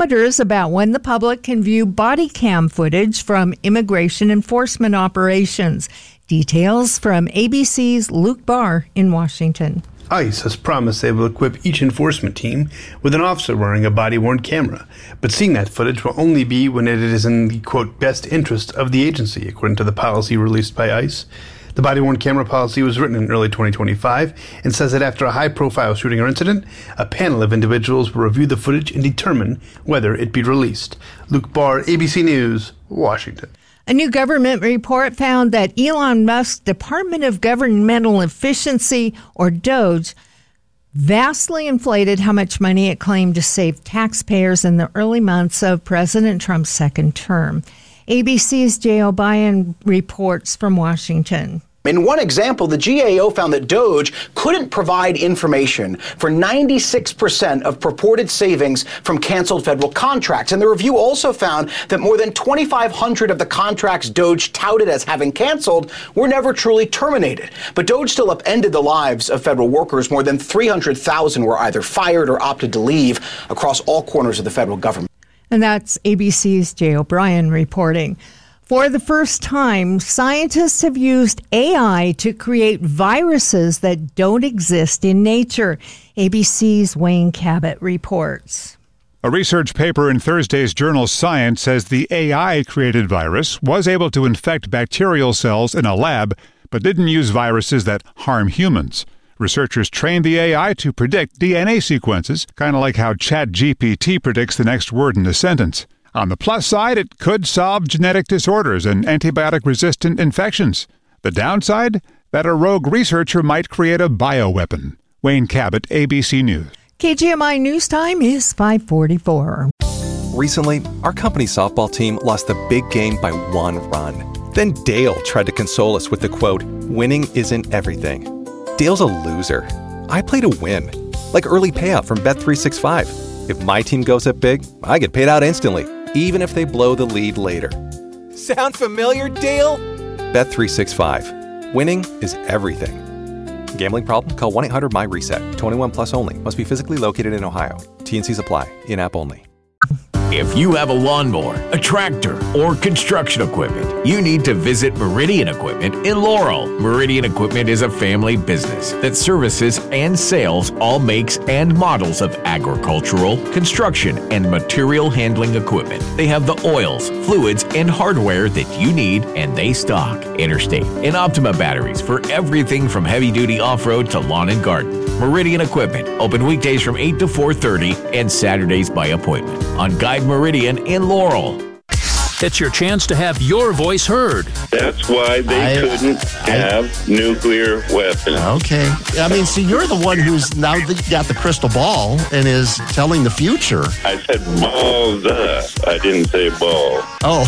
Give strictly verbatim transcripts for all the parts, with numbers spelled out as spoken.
parameters about when the public can view body cam footage from immigration enforcement operations. Details from A B C's Luke Barr in Washington. ICE has promised they will equip each enforcement team with an officer wearing a body-worn camera, but seeing that footage will only be when it is in the, quote, best interest of the agency, according to the policy released by ICE. The body-worn camera policy was written in early twenty twenty-five and says that after a high-profile shooting or incident, a panel of individuals will review the footage and determine whether it be released. Luke Barr, A B C News, Washington. A new government report found that Elon Musk's Department of Governmental Efficiency, or DOGE, vastly inflated how much money it claimed to save taxpayers in the early months of President Trump's second term. A B C's Jay O'Brien reports from Washington. In one example, the G A O found that DOGE couldn't provide information for ninety-six percent of purported savings from canceled federal contracts. And the review also found that more than twenty-five hundred of the contracts DOGE touted as having canceled were never truly terminated. But DOGE still upended the lives of federal workers. More than three hundred thousand were either fired or opted to leave across all corners of the federal government. And that's A B C's Jay O'Brien reporting. For the first time, scientists have used A I to create viruses that don't exist in nature. A B C's Wayne Cabot reports. A research paper in Thursday's journal Science says the A I-created virus was able to infect bacterial cells in a lab, but didn't use viruses that harm humans. Researchers trained the A I to predict D N A sequences, kind of like how ChatGPT predicts the next word in a sentence. On the plus side, it could solve genetic disorders and antibiotic-resistant infections. The downside? That a rogue researcher might create a bioweapon. Wayne Cabot, A B C News. K G M I News Time is five forty-four. Recently, our company softball team lost the big game by one run. Then Dale tried to console us with the quote, "Winning isn't everything." Dale's a loser. I play to win. Like early payout from Bet three sixty-five. If my team goes up big, I get paid out instantly, even if they blow the lead later. Sound familiar, Dale? Bet three sixty-five. Winning is everything. Gambling problem? Call one eight hundred M Y reset. twenty-one plus only. Must be physically located in Ohio. T N Cs apply. In-app only. If you have a lawnmower, a tractor, or construction equipment, you need to visit Meridian Equipment in Laurel. Meridian Equipment is a family business that services and sales all makes and models of agricultural, construction, and material handling equipment. They have the oils, fluids, and hardware that you need, and they stock Interstate and Optima batteries for everything from heavy-duty off-road to lawn and garden. Meridian Equipment, open weekdays from eight to four thirty and Saturdays by appointment on Guide Meridian in Laurel. It's your chance to have your voice heard. That's why they I, couldn't I, have nuclear weapons. Okay. I mean, see, you're the one who's now got the crystal ball and is telling the future. I said balls up. I didn't say ball. Oh,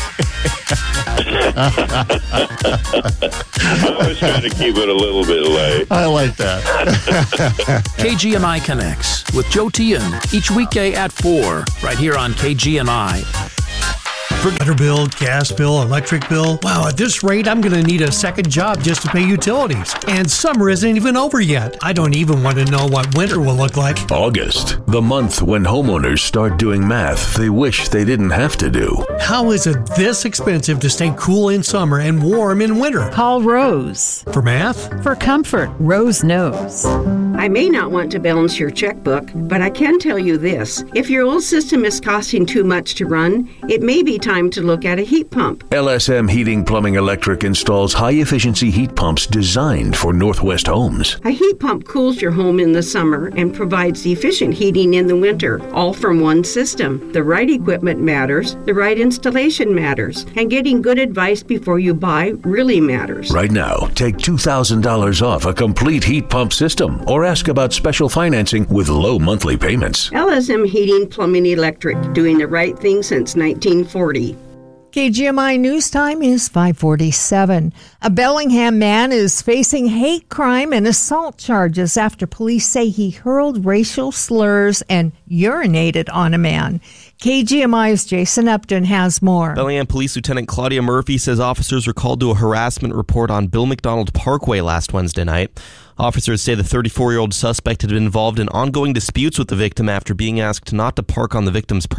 I was trying to keep it a little bit light. I like that. K G M I Connects with Joe Tian each weekday at four, right here on K G M I. For water bill, gas bill, electric bill. Wow, at this rate, I'm going to need a second job just to pay utilities. And summer isn't even over yet. I don't even want to know what winter will look like. August, the month when homeowners start doing math they wish they didn't have to do. How is it this expensive to stay cool in summer and warm in winter? Call Rose. For math? For comfort. Rose knows. I may not want to balance your checkbook, but I can tell you this. If your old system is costing too much to run, it may be time to look at a heat pump. L S M Heating, Plumbing, Electric installs high-efficiency heat pumps designed for Northwest homes. A heat pump cools your home in the summer and provides efficient heating in the winter, all from one system. The right equipment matters, the right installation matters, and getting good advice before you buy really matters. Right now, take two thousand dollars off a complete heat pump system or ask about special financing with low monthly payments. L S M Heating, Plumbing, Electric, doing the right thing since nineteen forty. K G M I News Time is five forty-seven. A Bellingham man is facing hate crime and assault charges after police say he hurled racial slurs and urinated on a man. K G M I's Jason Upton has more. Bellingham Police Lieutenant Claudia Murphy says officers were called to a harassment report on Bill McDonald Parkway last Wednesday night. Officers say the thirty-four-year-old suspect had been involved in ongoing disputes with the victim after being asked not to park on the victim's property.